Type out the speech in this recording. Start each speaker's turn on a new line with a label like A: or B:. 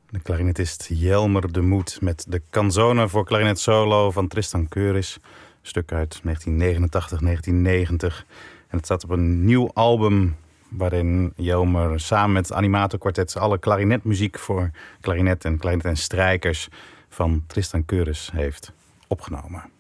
A: De klarinetist Jelmer de Moed met de canzone voor klarinet solo van Tristan Keuris. Stuk uit 1989, 1990. En het staat op een nieuw album waarin Jelmer samen met het Animator Quartet alle klarinetmuziek voor klarinet en strijkers van Tristan Keuris heeft opgenomen.